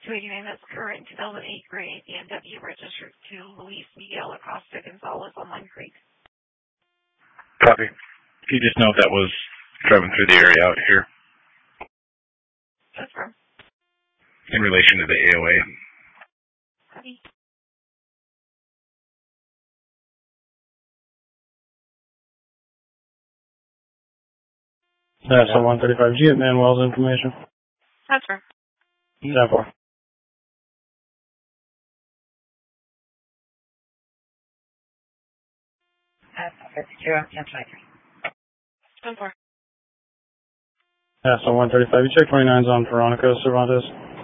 289, that's current 2008 gray BMW registered to Luis Miguel Acosta Gonzalez on Lime Creek. Copy. If you just know if that was driving through the area out here. That's from. In relation to the AOA. Copy. That's a 135G at Manuel's information. That's from. 10-4. That's 50, 10-4. That's a 135. You check 29's on Veronica Cervantes.